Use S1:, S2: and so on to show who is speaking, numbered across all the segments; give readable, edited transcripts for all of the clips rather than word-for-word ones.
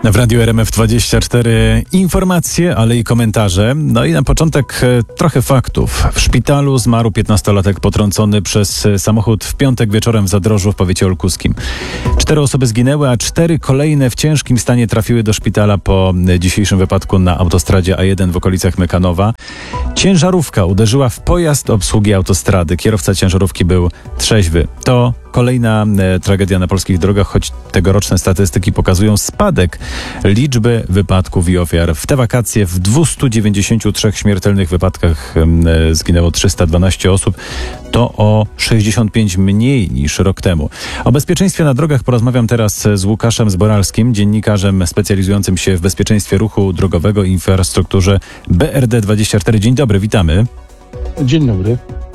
S1: W Radiu RMF24 informacje, ale i komentarze. No i na początek trochę faktów. W szpitalu zmarł 15-latek potrącony przez samochód w piątek wieczorem w Zadrożu w powiecie olkuskim. 4 osoby zginęły, a 4 kolejne w ciężkim stanie trafiły do szpitala po dzisiejszym wypadku na autostradzie A1 w okolicach Mekanowa. Ciężarówka uderzyła w pojazd obsługi autostrady. Kierowca ciężarówki był trzeźwy. To kolejna tragedia na polskich drogach, choć tegoroczne statystyki pokazują spadek liczby wypadków i ofiar. W te wakacje w 293 śmiertelnych wypadkach zginęło 312 osób. To o 65 mniej niż rok temu. O bezpieczeństwie na drogach porozmawiam teraz z Łukaszem Zboralskim, dziennikarzem specjalizującym się w bezpieczeństwie ruchu drogowego i infrastrukturze BRD24. Dzień dobry, witamy.
S2: Dzień dobry.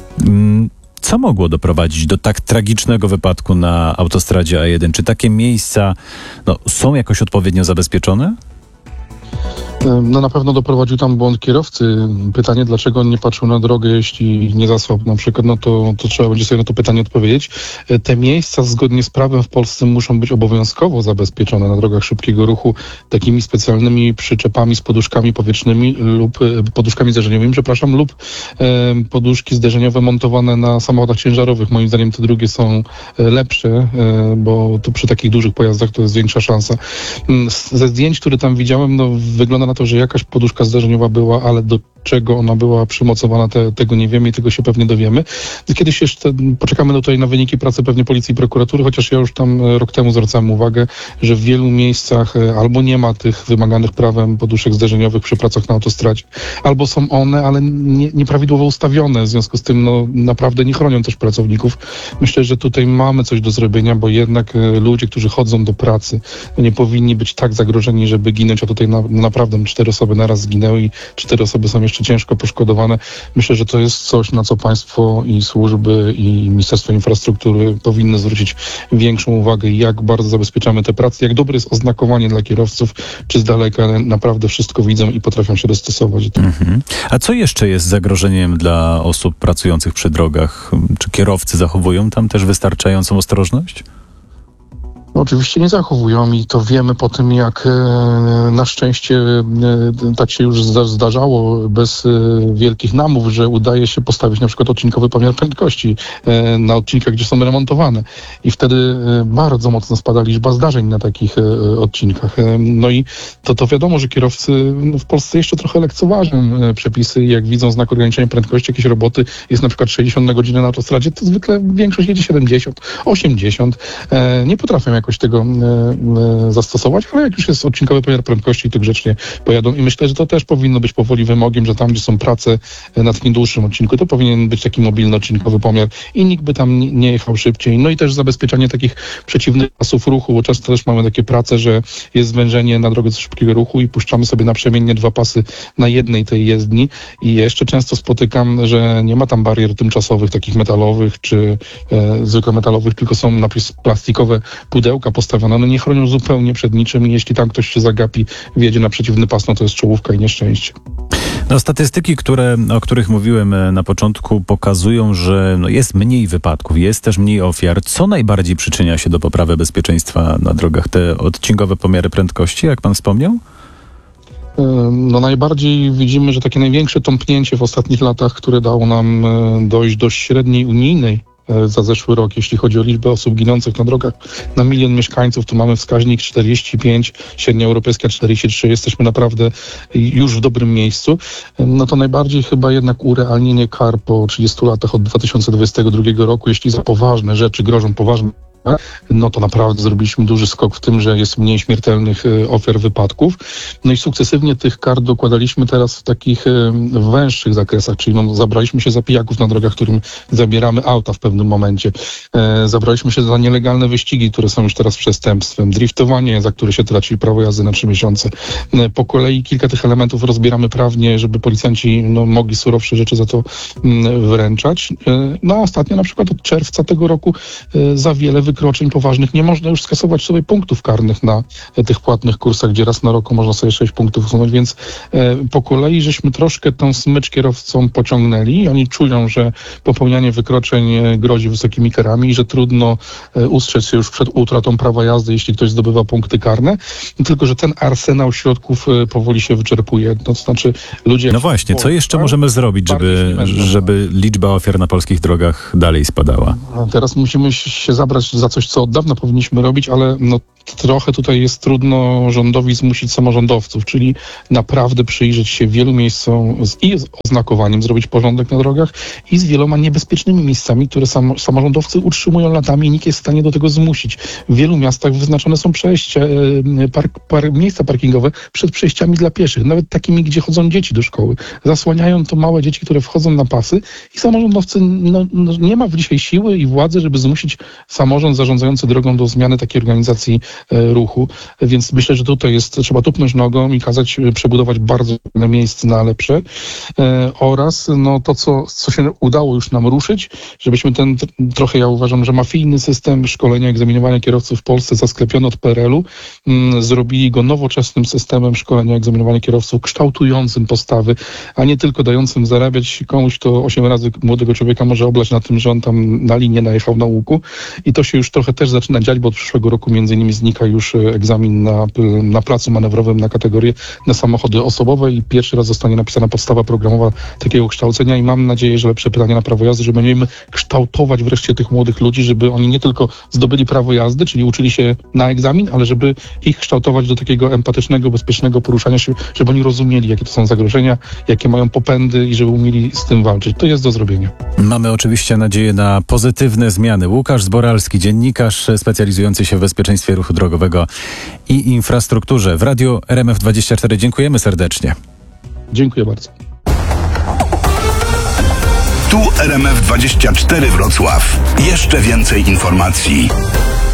S1: Co mogło doprowadzić do tak tragicznego wypadku na autostradzie A1? Czy takie miejsca są jakoś odpowiednio zabezpieczone?
S2: No na pewno doprowadził tam błąd kierowcy. Pytanie, dlaczego on nie patrzył na drogę, jeśli nie zasłabł na przykład, to trzeba będzie sobie na to pytanie odpowiedzieć. Te miejsca zgodnie z prawem w Polsce muszą być obowiązkowo zabezpieczone na drogach szybkiego ruchu takimi specjalnymi przyczepami z poduszkami powietrznymi lub poduszkami zderzeniowymi, lub poduszki zderzeniowe montowane na samochodach ciężarowych. Moim zdaniem te drugie są lepsze, bo to przy takich dużych pojazdach to jest większa szansa. Ze zdjęć, które tam widziałem, wygląda na to, że jakaś poduszka zderzeniowa była, ale do czego ona była przymocowana, tego nie wiemy i tego się pewnie dowiemy. Kiedyś jeszcze poczekamy tutaj na wyniki pracy pewnie policji i prokuratury, chociaż ja już tam rok temu zwracałem uwagę, że w wielu miejscach albo nie ma tych wymaganych prawem poduszek zderzeniowych przy pracach na autostradzie, albo są one, ale nieprawidłowo ustawione, w związku z tym naprawdę nie chronią też pracowników. Myślę, że tutaj mamy coś do zrobienia, bo jednak ludzie, którzy chodzą do pracy, nie powinni być tak zagrożeni, żeby ginąć, a tutaj naprawdę 4 osoby naraz zginęły i 4 osoby są jeszcze ciężko poszkodowane. Myślę, że to jest coś, na co państwo i służby i Ministerstwo Infrastruktury powinny zwrócić większą uwagę, jak bardzo zabezpieczamy te prace, jak dobre jest oznakowanie dla kierowców, czy z daleka naprawdę wszystko widzą i potrafią się dostosować.
S1: A co jeszcze jest zagrożeniem dla osób pracujących przy drogach? Czy kierowcy zachowują tam też wystarczającą ostrożność?
S2: Oczywiście nie zachowują i to wiemy po tym, jak na szczęście tak się już zdarzało bez wielkich namów, że udaje się postawić na przykład odcinkowy pomiar prędkości na odcinkach, gdzie są remontowane. I wtedy bardzo mocno spada liczba zdarzeń na takich odcinkach. No i to wiadomo, że kierowcy w Polsce jeszcze trochę lekceważą przepisy. Jak widzą znak ograniczenia prędkości, jakieś roboty, jest na przykład 60 na godzinę na autostradzie, to zwykle większość jedzie 70, 80. Nie potrafią jakoś tego zastosować, ale jak już jest odcinkowy pomiar prędkości, to grzecznie pojadą i myślę, że to też powinno być powoli wymogiem, że tam, gdzie są prace na takim dłuższym odcinku, to powinien być taki mobilny odcinkowy pomiar i nikt by tam nie jechał szybciej. No i też zabezpieczanie takich przeciwnych pasów ruchu, bo często też mamy takie prace, że jest zwężenie na drodze szybkiego ruchu i puszczamy sobie naprzemiennie 2 pasy na jednej tej jezdni i jeszcze często spotykam, że nie ma tam barier tymczasowych, takich metalowych czy zwykle metalowych, tylko są napis plastikowe pudełka postawione, nie chronią zupełnie przed niczym i jeśli tam ktoś się zagapi, wjedzie na przeciwny pas, to jest czołówka i nieszczęście.
S1: Statystyki, o których mówiłem na początku, pokazują, że jest mniej wypadków, jest też mniej ofiar. Co najbardziej przyczynia się do poprawy bezpieczeństwa na drogach? Te odcinkowe pomiary prędkości, jak pan wspomniał?
S2: Najbardziej widzimy, że takie największe tąpnięcie w ostatnich latach, które dało nam dojść do średniej unijnej za zeszły rok, jeśli chodzi o liczbę osób ginących na drogach na 1 milion mieszkańców, tu mamy wskaźnik 45, średnia europejska 43, jesteśmy naprawdę już w dobrym miejscu. To najbardziej chyba jednak urealnienie kar po 30 latach od 2022 roku, jeśli za poważne rzeczy grożą poważne, to naprawdę zrobiliśmy duży skok w tym, że jest mniej śmiertelnych ofiar wypadków. I sukcesywnie tych kar dokładaliśmy teraz w takich węższych zakresach, czyli zabraliśmy się za pijaków na drogach, którym zabieramy auta w pewnym momencie. Zabraliśmy się za nielegalne wyścigi, które są już teraz przestępstwem. Driftowanie, za które się traci prawo jazdy na 3 miesiące. Po kolei kilka tych elementów rozbieramy prawnie, żeby policjanci mogli surowsze rzeczy za to wręczać. A ostatnio na przykład od czerwca tego roku za wiele wykroczeń poważnych nie można już skasować sobie punktów karnych na tych płatnych kursach, gdzie raz na roku można sobie 6 punktów usunąć, więc po kolei żeśmy troszkę tą smycz kierowcom pociągnęli. Oni czują, że popełnianie wykroczeń grozi wysokimi karami i że trudno ustrzec się już przed utratą prawa jazdy, jeśli ktoś zdobywa punkty karne, tylko że ten arsenał środków powoli się wyczerpuje. To znaczy ludzie...
S1: No właśnie, co jeszcze możemy zrobić, żeby liczba ofiar na polskich drogach dalej spadała?
S2: Teraz musimy się zabrać za coś, co od dawna powinniśmy robić, ale trochę tutaj jest trudno rządowi zmusić samorządowców, czyli naprawdę przyjrzeć się wielu miejscom i z oznakowaniem, zrobić porządek na drogach i z wieloma niebezpiecznymi miejscami, które samorządowcy utrzymują latami i nikt jest w stanie do tego zmusić. W wielu miastach wyznaczone są przejścia, miejsca parkingowe przed przejściami dla pieszych, nawet takimi, gdzie chodzą dzieci do szkoły. Zasłaniają to małe dzieci, które wchodzą na pasy i samorządowcy nie ma dzisiaj siły i władzy, żeby zmusić samorząd zarządzający drogą do zmiany takiej organizacji ruchu, więc myślę, że tutaj trzeba tupnąć nogą i kazać przebudować bardzo wiele miejsc na lepsze oraz to, co się udało już nam ruszyć, żebyśmy ten trochę, ja uważam, że mafijny system szkolenia, egzaminowania kierowców w Polsce zasklepiony od PRL-u, zrobili go nowoczesnym systemem szkolenia, egzaminowania kierowców, kształtującym postawy, a nie tylko dającym zarabiać komuś, kto 8 razy młodego człowieka może oblać na tym, że on tam na linię najechał na łuku i to się już trochę też zaczyna dziać, bo od przyszłego roku między innymi znika już egzamin na placu manewrowym na kategorię na samochody osobowe i pierwszy raz zostanie napisana podstawa programowa takiego kształcenia i mam nadzieję, że lepsze pytanie na prawo jazdy, że będziemy kształtować wreszcie tych młodych ludzi, żeby oni nie tylko zdobyli prawo jazdy, czyli uczyli się na egzamin, ale żeby ich kształtować do takiego empatycznego, bezpiecznego poruszania się, żeby oni rozumieli, jakie to są zagrożenia, jakie mają popędy i żeby umieli z tym walczyć. To jest do zrobienia. Mamy
S1: oczywiście nadzieję na pozytywne zmiany. Łukasz Zboralski, dziennikarz specjalizujący się w bezpieczeństwie ruchu drogowego i infrastrukturze w Radiu RMF24. Dziękujemy serdecznie.
S2: Dziękuję bardzo.
S3: Tu RMF24 Wrocław. Jeszcze więcej informacji.